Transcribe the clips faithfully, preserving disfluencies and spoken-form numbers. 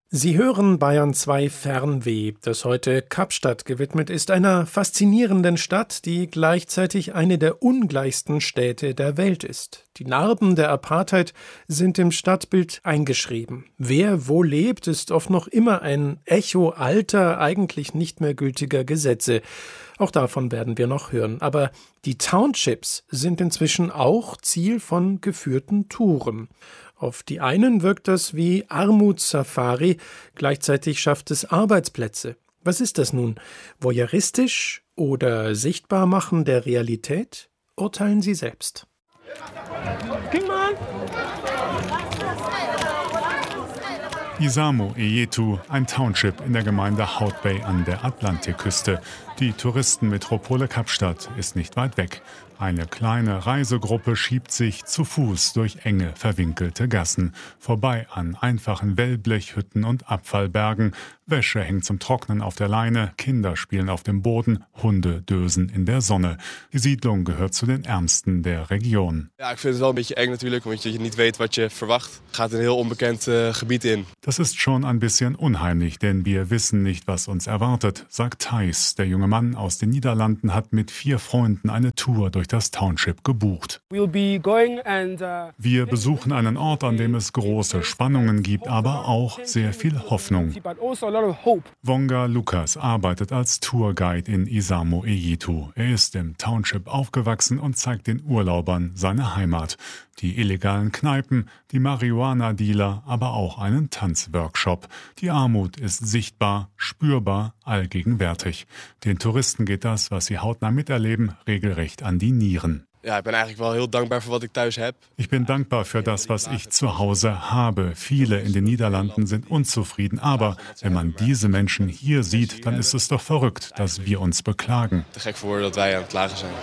Sie hören Bayern zwei Fernweh, das heute Kapstadt gewidmet ist, einer faszinierenden Stadt, die gleichzeitig eine der ungleichsten Städte der Welt ist. Die Narben der Apartheid sind im Stadtbild eingeschrieben. Wer wo lebt, ist oft noch immer ein Echo alter, eigentlich nicht mehr gültiger Gesetze. Auch davon werden wir noch hören. Aber die Townships sind inzwischen auch Ziel von geführten Touren. Auf die einen wirkt das wie Armutssafari, gleichzeitig schafft es Arbeitsplätze. Was ist das nun? Voyeuristisch oder Sichtbarmachen der Realität? Urteilen Sie selbst. Isamo Eyetu, ein Township in der Gemeinde Hout Bay an der Atlantikküste. Die Touristenmetropole Kapstadt ist nicht weit weg. Eine kleine Reisegruppe schiebt sich zu Fuß durch enge, verwinkelte Gassen, vorbei an einfachen Wellblechhütten und Abfallbergen. Wäsche hängt zum Trocknen auf der Leine, Kinder spielen auf dem Boden, Hunde dösen in der Sonne. Die Siedlung gehört zu den ärmsten der Region. Ja, ik vind het wel een beetje eng natuurlijk, want je niet weet wat je verwacht. Gaat een heel onbekend uh, gebied in. Das ist schon ein bisschen unheimlich, denn wir wissen nicht, was uns erwartet, sagt Thijs. Der junge Mann aus den Niederlanden hat mit vier Freunden eine Tour durch das Township gebucht. Wir besuchen einen Ort, an dem es große Spannungen gibt, aber auch sehr viel Hoffnung. Wonga Lukas arbeitet als Tourguide in Isamo Eyetu. Er ist im Township aufgewachsen und zeigt den Urlaubern seine Heimat. Die illegalen Kneipen, die Marihuana-Dealer, aber auch einen Tanzworkshop. Die Armut ist sichtbar, spürbar, allgegenwärtig. Den Touristen geht das, was sie hautnah miterleben, regelrecht an die Nieren. Ja, ik ben eigenlijk wel heel dankbaar voor wat ik thuis heb. Ich bin dankbar für das, was ich zu Hause habe. Viele in den Niederlanden sind unzufrieden, aber wenn man diese Menschen hier sieht, dann ist es doch verrückt, dass wir uns beklagen. Te gek voor dat wij aan het klagen zijn.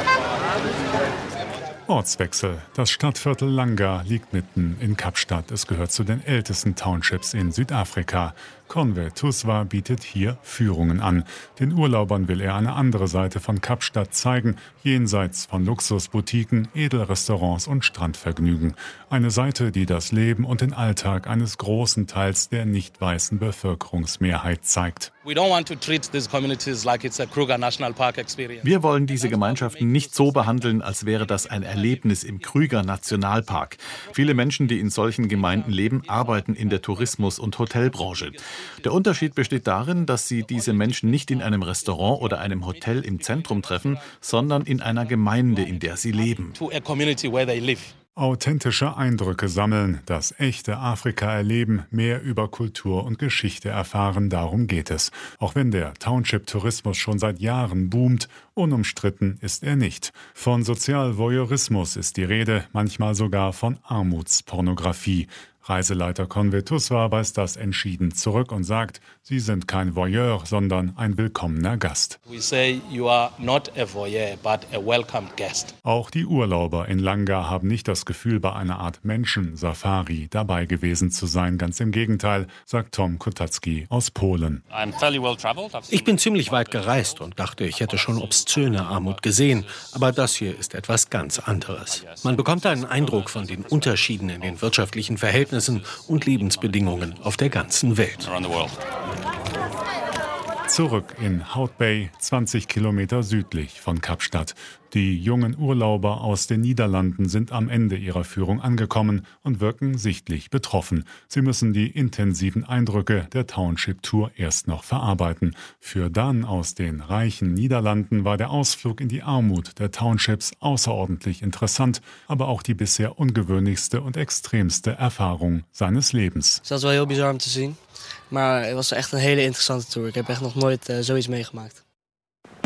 Ortswechsel. Das Stadtviertel Langa liegt mitten in Kapstadt. Es gehört zu den ältesten Townships in Südafrika. Conway Tuswa bietet hier Führungen an. Den Urlaubern will er eine andere Seite von Kapstadt zeigen, jenseits von Luxusboutiquen, Edelrestaurants und Strandvergnügen. Eine Seite, die das Leben und den Alltag eines großen Teils der nicht weißen Bevölkerungsmehrheit zeigt. Wir wollen diese Gemeinschaften nicht so behandeln, als wäre das ein Erlebnis im Kruger Nationalpark. Viele Menschen, die in solchen Gemeinden leben, arbeiten in der Tourismus- und Hotelbranche. Der Unterschied besteht darin, dass sie diese Menschen nicht in einem Restaurant oder einem Hotel im Zentrum treffen, sondern in einer Gemeinde, in der sie leben. Authentische Eindrücke sammeln, das echte Afrika erleben, mehr über Kultur und Geschichte erfahren, darum geht es. Auch wenn der Township-Tourismus schon seit Jahren boomt, unumstritten ist er nicht. Von Sozialvoyeurismus ist die Rede, manchmal sogar von Armutspornografie. Reiseleiter Conway Tuswa weist das entschieden zurück und sagt, Sie sind kein Voyeur, sondern ein willkommener Gast. We say you are not a voyeur, but a welcomed guest. Auch die Urlauber in Langa haben nicht das Gefühl, bei einer Art Menschen-Safari dabei gewesen zu sein. Ganz im Gegenteil, sagt Tom Kotacki aus Polen. Ich bin ziemlich weit gereist und dachte, ich hätte schon obszöne Armut gesehen. Aber das hier ist etwas ganz anderes. Man bekommt einen Eindruck von den Unterschieden in den wirtschaftlichen Verhältnissen und Lebensbedingungen auf der ganzen Welt. Zurück in Hout Bay, zwanzig Kilometer südlich von Kapstadt. Die jungen Urlauber aus den Niederlanden sind am Ende ihrer Führung angekommen und wirken sichtlich betroffen. Sie müssen die intensiven Eindrücke der Township-Tour erst noch verarbeiten. Für Dan aus den reichen Niederlanden war der Ausflug in die Armut der Townships außerordentlich interessant, aber auch die bisher ungewöhnlichste und extremste Erfahrung seines Lebens. Das war heel bizar om te zien, maar het was echt een hele interessante tour. Ik heb echt nog nooit uh, zoiets meegemaakt.